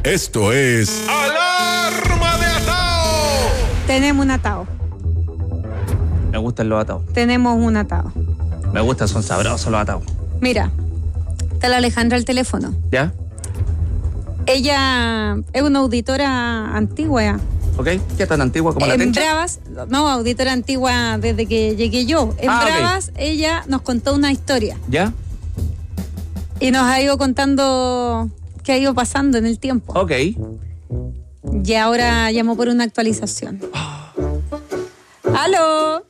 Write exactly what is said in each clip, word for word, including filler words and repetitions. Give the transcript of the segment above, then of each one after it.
Esto es Alarma de Atao. Tenemos un atao. Me gustan los ataos. Tenemos un atao. Me gustan, son sabrosos los ataos. Mira, está la Alejandra al teléfono. ¿Ya? Ella es una auditora antigua. ¿Ok? ¿Qué tan antigua como la En Tencha? Bravas, no, auditora antigua desde que llegué yo. En Ah, Bravas, okay. Ella nos contó una historia. ¿Ya? Y nos ha ido contando qué ha ido pasando en el tiempo. Ok. Y ahora llamó por una actualización. ¡Aló!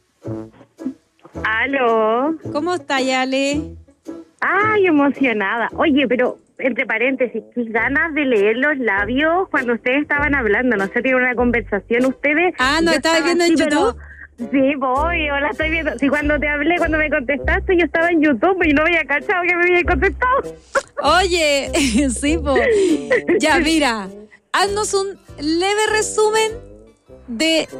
Aló. ¿Cómo está, Yale? Ay, emocionada. Oye, pero entre paréntesis, qué ganas de leer los labios cuando ustedes estaban hablando. No sé, tienen una conversación ustedes. Ah, ¿no Yo estabas estaba viendo en así, YouTube? pero- Sí, voy, yo la estoy viendo. Sí, cuando te hablé, cuando me contestaste, yo estaba en YouTube y no había cachado que me había contestado. Oye, sí, po. Ya, mira, haznos un leve resumen de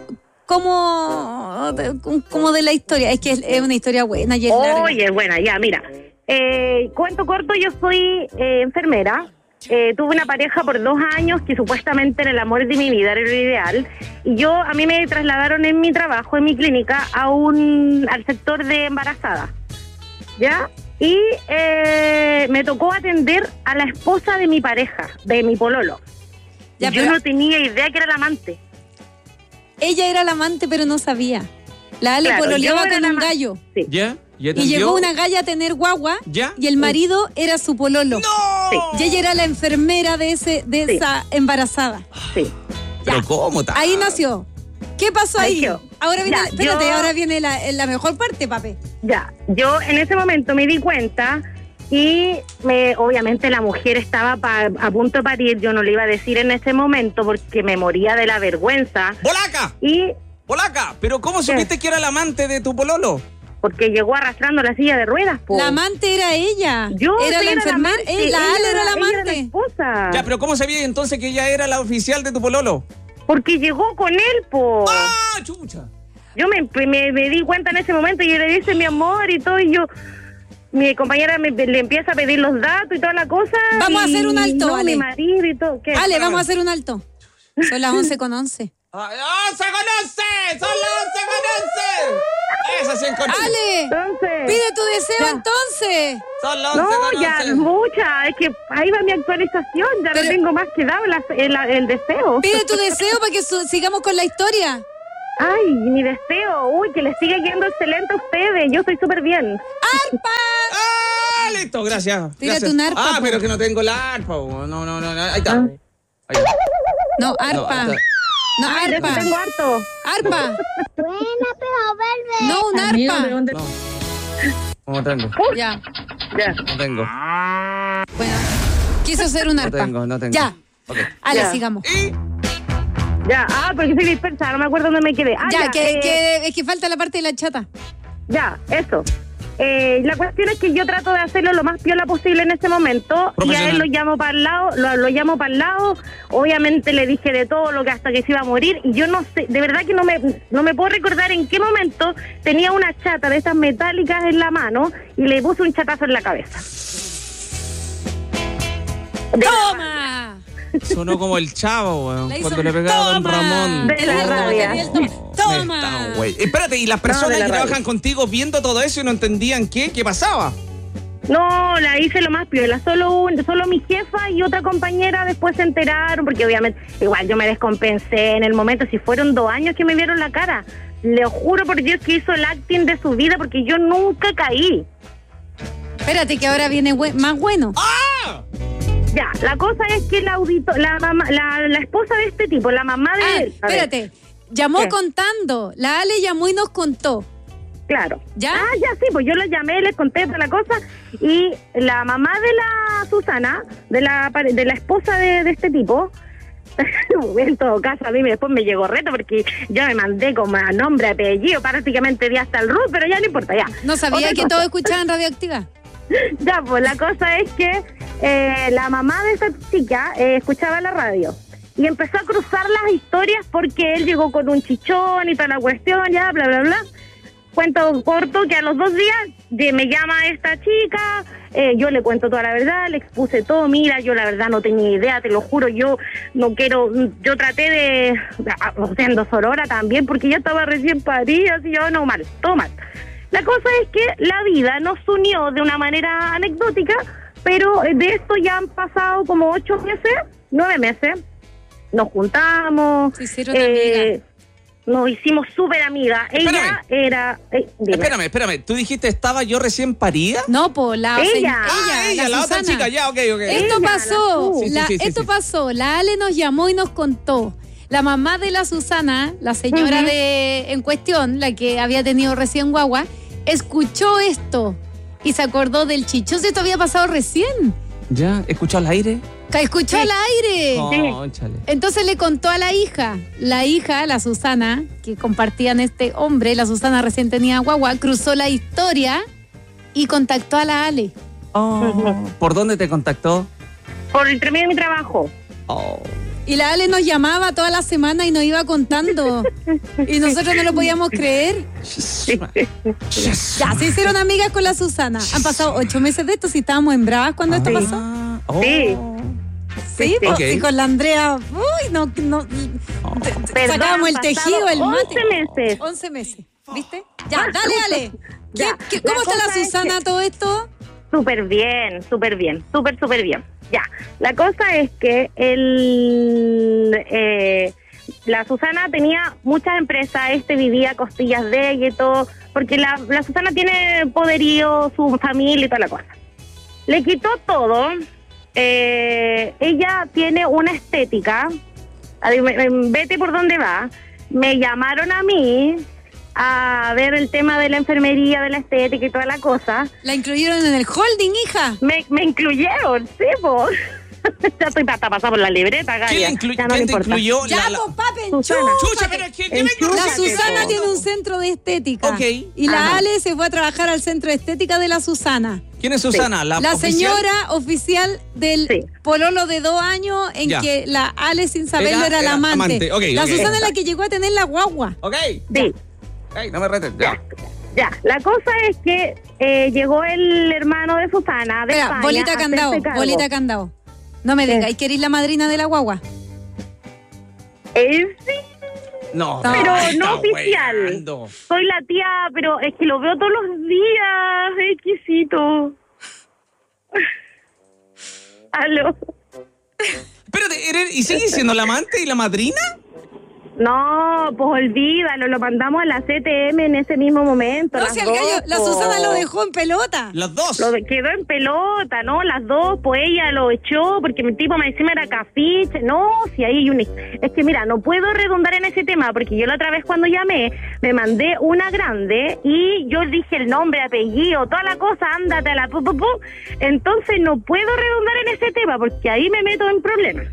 cómo, de, como de la historia. Es que es, es una historia buena y es larga. Oye, buena, ya, mira. Eh, cuento corto, yo soy eh, enfermera. Eh, tuve una pareja por dos años que supuestamente era el amor de mi vida, era lo ideal. Y yo, a mí me trasladaron en mi trabajo, en mi clínica, a un al sector de embarazada. ¿Ya? Y eh, me tocó atender a la esposa de mi pareja, de mi pololo. Ya, yo pero- no tenía idea que era la amante. Ella era la amante, pero no sabía. La Ale Claro, pololeaba yo era con la un ma- gallo. Sí. ¿Ya? ¿Ya Y atendió? llegó una galla a tener guagua. ¿Ya? Y el marido era su pololo. ¡No! Y ella era la enfermera de ese de Sí. esa embarazada. Sí. ¿Pero Ya. cómo está? Ahí nació. ¿Qué pasó ahí? Ahí quedó. Ahora viene, Ya, espérate, yo- ahora viene la, la mejor parte, papi. Ya, yo en ese momento me di cuenta y me, obviamente la mujer estaba pa- a punto de parir, yo no le iba a decir en ese momento porque me moría de la vergüenza ¡Polaca! y ¡Polaca! ¿Pero cómo supiste que era el amante de tu pololo? porque llegó arrastrando la silla de ruedas. Po. La amante era ella. Yo era sí la enfermera. amante, eh, la ella Ale era la ella era la amante. esposa. Ya, pero ¿cómo sabía entonces que ella era la oficial de tu pololo? Porque llegó con él, po. ¡Ah, chucha! Yo me, me, me di cuenta en ese momento y yo le dice mi amor y todo y yo... Mi compañera me, le empieza a pedir los datos y toda la cosa. Vamos a y hacer un alto, no, Ale. mi marido y todo. ¿Qué? Ale, vamos a hacer un alto. Son las once con once. ¡Ah, ¡oh, se conoce! ¡Son las once con once! ¡Esa sí encontré! Ale, Entonces... pide tu deseo Ya. entonces. ¡Son las once No, con ya, once! mucha. Es que ahí va mi actualización. Ya Pero- no tengo más que dar la- el, el deseo. Pide tu deseo para que su- sigamos con la historia. Ay, mi deseo. Uy, que les siga yendo excelente a ustedes. Yo estoy súper bien. ¡Arpa! ¡Ah, listo! Gracias. Tírate gracias. un arpa, Ah, po. pero que no tengo la arpa. po. No, no, no, no. Ahí está. Ah. Ahí está. No, No, arpa. ahí está. No, Ay, de eso arpa. tengo harto. Arpa. Buena, pero vuelve. No, un arpa. No. No tengo. Ya. Ya. No tengo. Bueno, quiso ser un No arpa. tengo, no tengo. Ya. Ok. Ale, Ya. sigamos. Y... Ya. Ah, porque soy dispersa. No me acuerdo dónde me quedé. Ah, ya, ya, que, eh, que- es que falta la parte de la chata. Ya, eso. Eh, la cuestión es que yo trato de hacerlo lo más piola posible en ese momento y a Profesional. él lo llamo para el lado, lo, lo llamo para el lado, obviamente le dije de todo lo que hasta que se iba a morir y yo no sé, de verdad que no me no me puedo recordar en qué momento tenía una chata de estas metálicas en la mano y le puse un chatazo en la cabeza. De la- ¡Toma! Sonó como el chavo, weón. Le hizo Cuando le un pegaba a Don toma. Ramón. De la El rabia. el toma. ¡Toma! Está, güey. Espérate, ¿y las personas de la que rabia. trabajan contigo viendo todo eso y no entendían qué? ¿Qué pasaba? No, la hice lo más piola, solo un, solo mi jefa y otra compañera después se enteraron, porque obviamente igual yo me descompensé en el momento, si fueron dos años que me vieron la cara, le juro por Dios que hizo el acting de su vida, porque yo nunca caí. Espérate, que ahora viene bue- más bueno. ¡Ah! Ya, la cosa es que la audito, la mamá, la, la esposa de este tipo, la mamá de Ah, él, a ver, espérate. Llamó ¿Qué? contando. La Ale llamó y nos contó. claro. ¿Ya? Ah, ya sí, pues yo lo llamé, les conté toda la cosa y la mamá de la Susana, de la pare- de la esposa de, de este tipo, en todo caso a mí me- después me llegó reto porque yo me mandé como a nombre, apellido, prácticamente di hasta el root, pero ya no importa, ya. No sabía Otra que cosa. todos escuchaban Radioactiva. Ya, pues la cosa es que eh, la mamá de esa chica eh, escuchaba la radio y empezó a cruzar las historias porque él llegó con un chichón y toda la cuestión, ya, bla, bla, bla. cuento corto que a los dos días de, me llama esta chica, eh, yo le cuento toda la verdad, le expuse todo, mira, yo la verdad no tenía idea, te lo juro, yo no quiero, yo traté de, o sea, en Sorora también, porque yo estaba recién parida, así yo, no, mal, todo mal. La cosa es que la vida nos unió de una manera anecdótica, pero de esto ya han pasado como ocho meses, nueve meses, nos juntamos, Se hicieron eh, amigas. nos hicimos súper amigas. Ella Espérame. era... eh, dime. Espérame, espérame. ¿Tú dijiste estaba yo recién parida? No, po, la Ella. se- ella, Ah, ella, la, otra Susana. chica, ya, ok, ok. Esto Ella, pasó, la- Sí, sí, la- sí, sí, esto sí. pasó. La Ale nos llamó y nos contó. La mamá de la Susana, la señora Ujú. de en cuestión, la que había tenido recién guagua, escuchó esto y se acordó del chichoso. Esto había pasado recién. ¿Ya? ¿Escuchó al aire? Que escuchó al aire. Cónchale. Entonces le contó a la hija. La hija, la Susana, que compartían este hombre, la Susana recién tenía guagua, cruzó la historia y contactó a la Ale. Oh. ¿Por dónde te contactó? Por el término de mi trabajo. Oh. Y la Ale nos llamaba toda la semana y nos iba contando. Y nosotros no lo podíamos creer. Ya, se hicieron amigas con la Susana. Han pasado ocho meses de esto, si estábamos en Bravas cuando esto pasó. Ah, oh. Sí. Sí, pues, Ok. y con la Andrea, uy, no, no. te- te- Perdón, sacábamos el han tejido, pasado el mate. once meses. once meses, ¿viste? Ya, dale, Ale. ¿Qué- Ya, qué- la ¿Cómo está la cosa es Susana que- todo esto? Súper bien, súper bien, súper, súper bien. Ya, la cosa es que el, eh, la Susana tenía muchas empresas, este vivía a costillas de ella y todo, porque la, la Susana tiene poderío, su familia y toda la cosa. Le quitó todo. Eh, ella tiene una estética, a ver, me- me- vete por dónde va. Me llamaron a mí a ver el tema de la enfermería, de la estética y toda la cosa. La incluyeron en el holding, hija. Me, me incluyeron, sí, po. Ya estoy hasta pasar por la libreta, Gaya. ¿Quién, inclu- Ya no quién me te importa. incluyó? Ya, La- la- pues, papi, Susana. Chucha, pero es que, ¿qué me Enchúfate, La enchúfate, Susana po? tiene un centro de estética. Ok. Y la Ajá. Ale se fue a trabajar al centro de estética de la Susana. ¿Quién es Susana? La, La oficial? señora oficial del Sí. pololo de dos años en Ya. que la Ale sin saberlo Era- era, la era amante. amante. Ok, la ok. Susana es la que llegó a tener la guagua. Ok. Sí, Ay, no me retes. Ya. ya. La cosa es que eh, llegó el hermano de Susana, de Espera, España, bolita a candado, hacerse cargo. bolita candado. No me ¿Qué? digas, ¿y querés la madrina de la guagua? Eh, sí, No, No. pero está no oficial. hueando. Soy la tía, pero es que lo veo todos los días, es exquisito. Aló. Espérate, ¿eres- ¿y sigue siendo la amante y la madrina? No, pues olvídalo, lo mandamos a la C T M en ese mismo momento. No, las si el dos, gallo, la po. Susana lo dejó en pelota. Las dos. Lo de- quedó en pelota, ¿no? Las dos, pues ella lo echó porque mi tipo me encima era cafiche. No, si ahí hay un... Es que mira, no puedo redundar en ese tema porque yo la otra vez cuando llamé me mandé una grande y yo dije el nombre, apellido, toda la cosa, ándate a la pu, pu, pu. Entonces no puedo redundar en ese tema porque ahí me meto en problemas.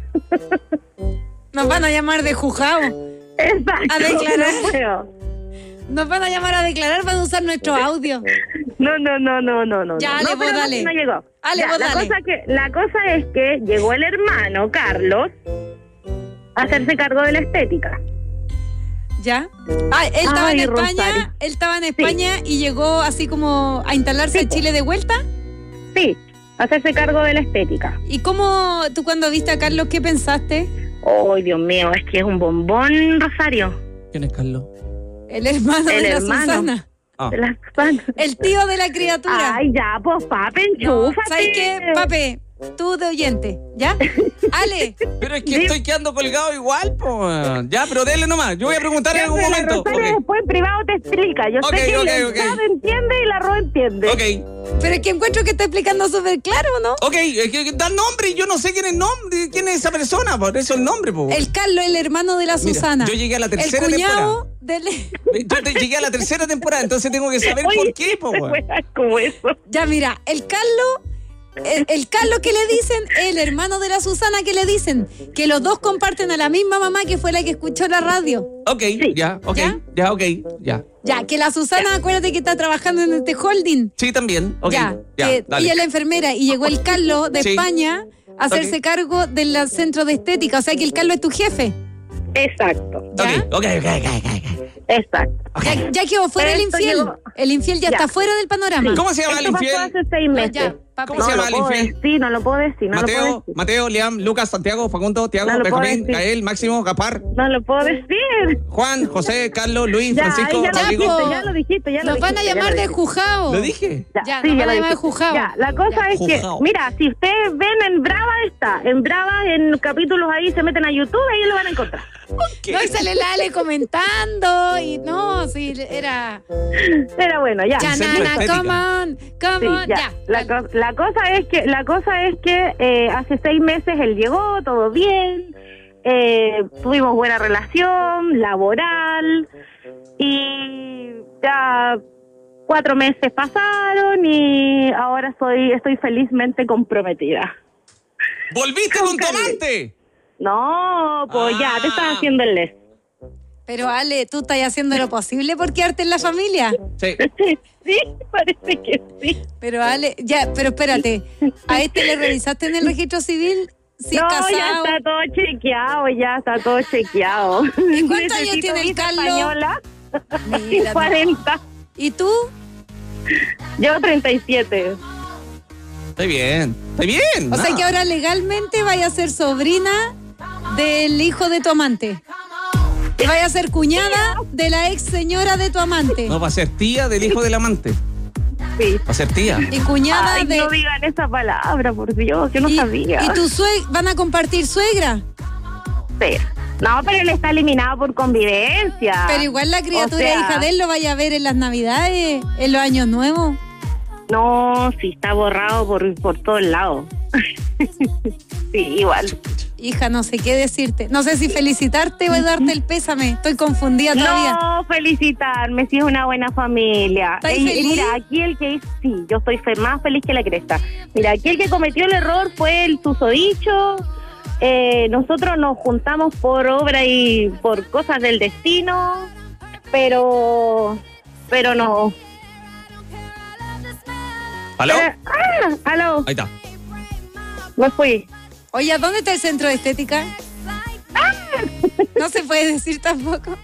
Nos van a llamar de juzgado. Exacto. A declarar. No puedo. Nos van a llamar a declarar para usar nuestro audio. No, no, no, no, no, no. Ya, no, Ale, vos pero no, dale. no llegó. Ale, Ya, vos la dale. cosa que la cosa es que llegó el hermano Carlos a hacerse cargo de la estética. ¿Ya? Ah, él estaba Ay, en España, Rosario. él estaba en España y llegó así como a instalarse Sí, en po. Chile de vuelta. Sí, a hacerse cargo de la estética. ¿Y cómo tú cuando viste a Carlos, qué pensaste? Ay, Dios mío, es que es un bombón, Rosario. ¿Quién es Carlos? El hermano El de la hermano. Susana. Ah. De la Susana. El tío de la criatura. Ay, ya, pues, papi, No, enchúfate. ¿sabes qué, papi? Tú de oyente, ¿ya? Ale, Pero es que Sí. estoy quedando colgado igual, pues. Ya, pero dele nomás. Yo voy a preguntar en Ya, algún pero la momento. Rosario Ok. después en privado te explica. Yo Ok, sé que ok, el ok. Estado entiende y la Ro entiende. Ok, pero es que encuentro que está explicando súper claro, ¿no? ok, es que da el nombre y yo no sé quién es el nombre, quién es esa persona, por eso el nombre, pues. El Carlos, el hermano de la Mira, Susana. yo llegué a la tercera El cuñado del... Yo te- llegué a la tercera temporada, entonces tengo que saber Oye, por qué, po, se weón. juega como eso. Ya, mira, el Carlos... El, el Carlos que le dicen, el hermano de la Susana que le dicen, que los dos comparten a la misma mamá que fue la que escuchó la radio. Ok, ya, ok, ¿Ya? ya, ok, ya. Ya, que la Susana, acuérdate que está trabajando en este holding. Sí, también, ok, ya, ya, que dale. ella es la enfermera y llegó el Carlos de Sí. España a hacerse Ok. cargo del centro de estética. O sea que el Carlos es tu jefe. Exacto. ¿Ya? Ok, ok, ok, ok, ok. Exacto. Ya, ya quedó fuera el Esto infiel. llegó- El infiel ya, Ya. está fuera del panorama. ¿Cómo se llama el Esto pasó infiel? hace seis meses. Ya, papi. ¿Cómo no se llama lo el puedo infiel? decir, no lo puedo decir, no lo puedo Mateo, decir. Mateo, Liam, Lucas, Santiago, Facundo, Tiago, No lo puedo Benjamín, decir. Gael, Máximo, Gapar, No lo puedo decir. Juan, José, Carlos, Luis, Ya, Francisco, ahí ya lo Rodrigo. dijiste, ya lo dijiste, ya lo Nos van a dijiste, ya llamar lo de dijiste. Jujao. ¿Lo dije? Ya, Ya, nos sí, van ya a lo llamar dijiste. Jujao. Ya, la cosa Ya. es que, Jujao. mira, si ustedes ven en Brava está, en Brava, en capítulos ahí, se meten a YouTube, ahí lo van a encontrar. No, y sale la Ale comentando y no, sí, era... Pero bueno, ya. Ya, Centro nana, Estética. come on, come Sí, on, ya. ya. La, co- la cosa es que, la cosa es que eh, hace seis meses él llegó, todo bien, eh, tuvimos buena relación laboral y ya cuatro meses pasaron y ahora soy, estoy felizmente comprometida. ¿Volviste con tu amante? No, pues ya, te estás haciendo el les. Pero Ale, ¿tú estás haciendo lo posible por quedarte en la familia? Sí. Sí, parece que sí. Pero Ale, ya, pero espérate, ¿a este le revisaste en el registro civil? Si es No, ya casado. está todo chequeado, ya está todo chequeado. ¿Y cuántos años Necesito tiene el visa Carlos? española. Mira, no. cuarenta. ¿Y tú? Yo treinta y siete. Estoy bien. Estoy bien. O sea nada. que ahora legalmente vaya a ser sobrina del hijo de tu amante. Y vaya a ser cuñada de la ex señora de tu amante. No, va a ser tía del hijo del amante. Sí. Va a ser tía. Y cuñada Ay, de... no digan esa palabra, por Dios, yo no y, sabía. ¿Y tu suegra? ¿Van a compartir suegra? Sí. No, pero él está eliminado por convivencia. Pero igual la criatura O sea, hija de él lo vaya a ver en las navidades, en los años nuevos. No, sí, está borrado por, por todos lados. Sí, igual. Hija, no sé qué decirte. No sé si felicitarte o darte el pésame. Estoy confundida todavía. No, felicitarme, si es una buena familia. ¿Estás Y- y feliz? mira, aquí el que hizo, sí, yo estoy fe- más feliz que la cresta. Mira, aquí el que cometió el error fue el susodicho. Eh, nosotros nos juntamos por obra y por cosas del destino, pero, pero no. ¿Aló? Eh, ah, aló, Ahí está. me fui. Oye, ¿a dónde está el centro de estética? No se puede decir tampoco.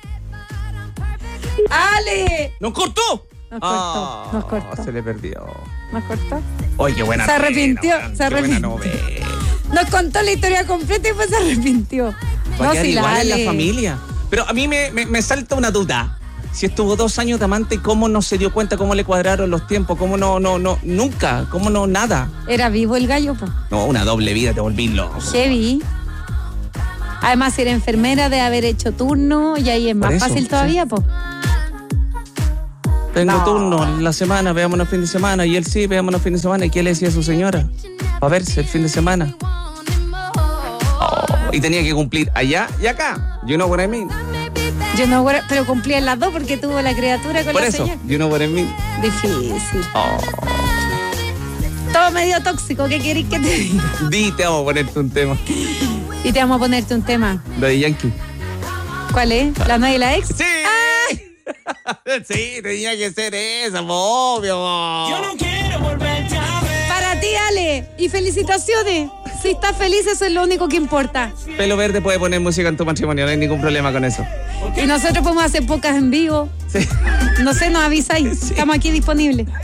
¡Ale! ¡Nos cortó! Nos cortó, nos cortó. Se le perdió. ¿Nos cortó? Oye, qué buena Se novela, arrepintió, weón, se qué buena arrepintió. novela. Nos contó la historia completa y pues se arrepintió. Va a No, quedar si la igual en la Ale. familia. Pero a mí me, me, me salta una duda. Si estuvo dos años de amante, ¿cómo no se dio cuenta? ¿Cómo le cuadraron los tiempos? ¿Cómo no, no, no, nunca? ¿Cómo no, nada? Era vivo el gallo, pues. No, una doble vida, te volví loco. Heavy. Además, si era enfermera de haber hecho turno y ahí es Por más eso, fácil sí. todavía, pues. Tengo No. turno en la semana, veámonos fin de semana. Y él sí, veámonos fin de semana. ¿Y qué le decía a su señora? Para verse el fin de semana. Oh, y tenía que cumplir allá y acá. You know what I mean. Yo no, pero cumplía en las dos porque tuvo la criatura con Por la eso, señora. you know what I mean. Difícil. Oh. Todo medio tóxico, ¿qué querés que te diga? Di, te vamos a ponerte un tema. Y te vamos a ponerte un tema. Lo de Yankee. ¿Cuál es? ¿La nueva y la ex? ¡Sí! Sí, tenía que ser esa, obvio. Yo no quiero volverte a ver. Para ti, Ale. Y felicitaciones. Si estás feliz, eso es lo único que importa. Pelo Verde puede poner música en tu matrimonio, no hay ningún problema con eso. Y nosotros podemos hacer pocas en vivo. Sí. No sé, nos avisáis. Sí. Estamos aquí disponibles.